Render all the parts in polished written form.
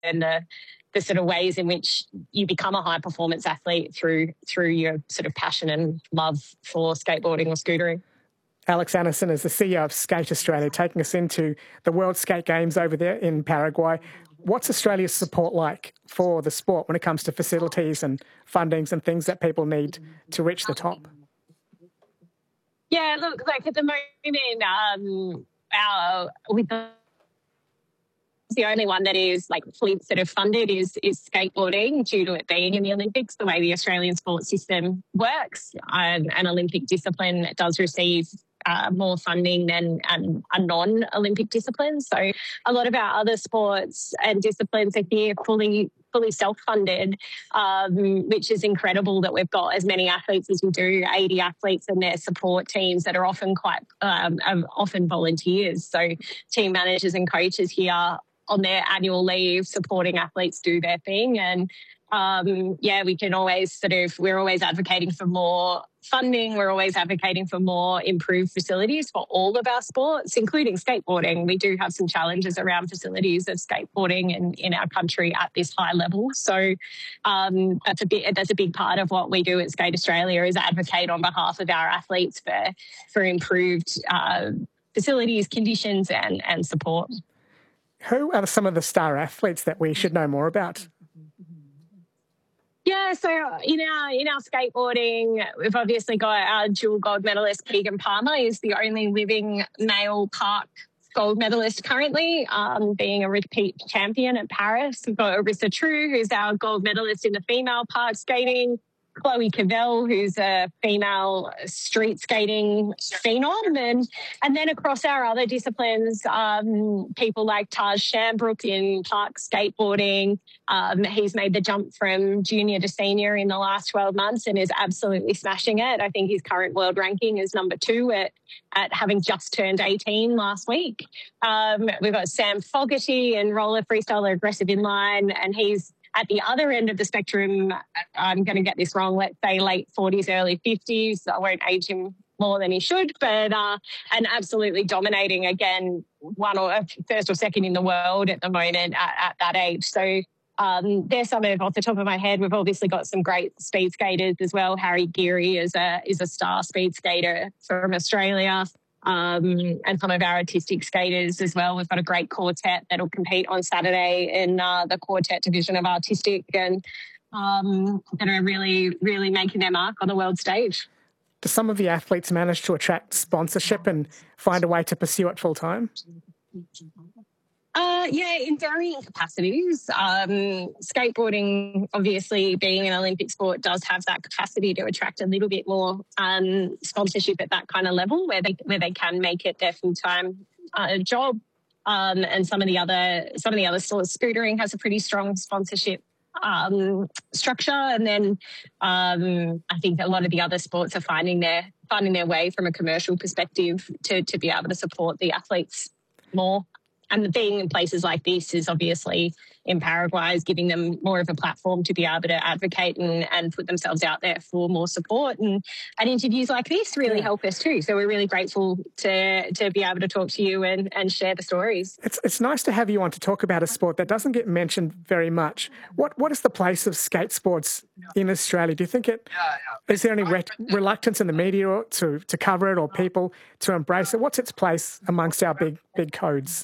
and the sort of ways in which you become a high performance athlete through your sort of passion and love for skateboarding or scootering. Alex Anderson is the CEO of Skate Australia, taking us into the World Skate Games over there in Paraguay. What's Australia's support like for the sport when it comes to facilities and fundings and things that people need to reach the top? Yeah, look, like at the moment, the only one that is like fully sort of funded is skateboarding, due to it being in the Olympics. The way the Australian sports system works, an Olympic discipline does receive more funding than a non-Olympic discipline. So a lot of our other sports and disciplines are here fully self-funded, which is incredible that we've got as many athletes as we do, 80 athletes and their support teams that are often often volunteers. So team managers and coaches here on their annual leave supporting athletes do their thing. And we can always we're always advocating for more funding. We're always advocating for more improved facilities for all of our sports, including skateboarding. We do have some challenges around facilities of skateboarding in our country at this high level. So that's a big part of what we do at Skate Australia, is advocate on behalf of our athletes for improved facilities, conditions and support. Who are some of the star athletes that we should know more about? Yeah, so in our skateboarding, we've obviously got our dual gold medalist, Keegan Palmer, is the only living male park gold medalist currently, being a repeat champion at Paris. We've got Arissa True, who's our gold medalist in the female park skating. Chloe Cavell, who's a female street skating phenom. And then across our other disciplines, people like Taj Shambrook in park skateboarding. He's made the jump from junior to senior in the last 12 months and is absolutely smashing it. I think his current world ranking is number 2 at having just turned 18 last week. We've got Sam Fogarty in roller freestyle aggressive inline, and he's at the other end of the spectrum. I'm going to get this wrong, let's say late 40s, early 50s. I won't age him more than he should, but and absolutely dominating, again, first or second in the world at the moment at that age. So there's some of, off the top of my head, we've obviously got some great speed skaters as well. Harry Geary is a star speed skater from Australia. And some of our artistic skaters as well. We've got a great quartet that'll compete on Saturday in the quartet division of artistic, and that are really, really making their mark on the world stage. Do some of the athletes manage to attract sponsorship and find a way to pursue it full time? Yeah, in varying capacities. Skateboarding, obviously, being an Olympic sport, does have that capacity to attract a little bit more sponsorship at that kind of level, where they can make it their full-time job. And some of the other sports, scootering has a pretty strong sponsorship structure, and then I think a lot of the other sports are finding their way from a commercial perspective to be able to support the athletes more. And being in places like this is obviously, in Paraguay, is giving them more of a platform to be able to advocate and put themselves out there for more support. And interviews like this really help us too. So we're really grateful to be able to talk to you and share the stories. It's nice to have you on to talk about a sport that doesn't get mentioned very much. What is the place of skate sports in Australia? Do you think is there any reluctance in the media to cover it, or people to embrace it? What's its place amongst our big codes?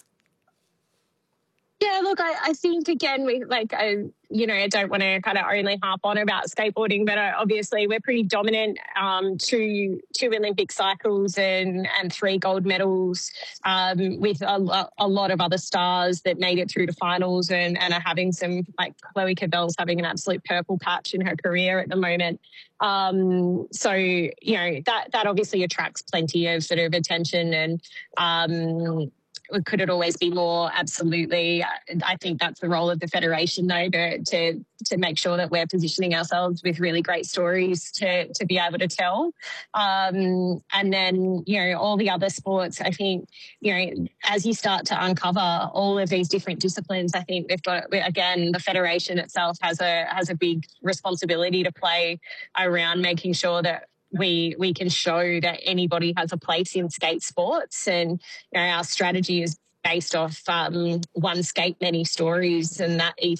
Yeah, look, I think, again, I don't want to kind of only harp on about skateboarding, but obviously we're pretty dominant, two Olympic cycles and 3 gold medals, with a lot of other stars that made it through to finals and are having some, like Chloe Cavell's having an absolute purple patch in her career at the moment. So, that obviously attracts plenty of sort of attention, and could it always be more? Absolutely. I think that's the role of the Federation, though, to make sure that we're positioning ourselves with really great stories to be able to tell. And then, all the other sports, I think, as you start to uncover all of these different disciplines, I think again, the Federation itself has a big responsibility to play around making sure that we can show that anybody has a place in skate sports. And our strategy is based off one skate, many stories, and that ethos